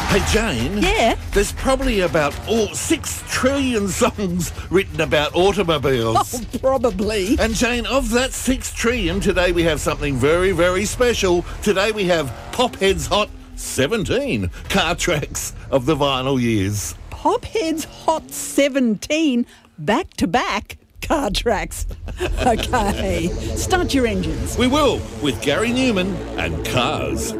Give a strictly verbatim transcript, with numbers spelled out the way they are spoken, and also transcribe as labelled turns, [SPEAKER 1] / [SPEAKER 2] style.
[SPEAKER 1] Hey, Jane.
[SPEAKER 2] Yeah?
[SPEAKER 1] There's probably about oh, six trillion songs written about automobiles.
[SPEAKER 2] Oh, probably.
[SPEAKER 1] And Jane, of that six trillion, today we have something very, very special. Today we have Pophead's Hot seventeen car tracks of the vinyl years.
[SPEAKER 2] Pophead's Hot seventeen back-to-back car tracks. Okay, start your engines.
[SPEAKER 1] We will, with Gary Newman and Cars.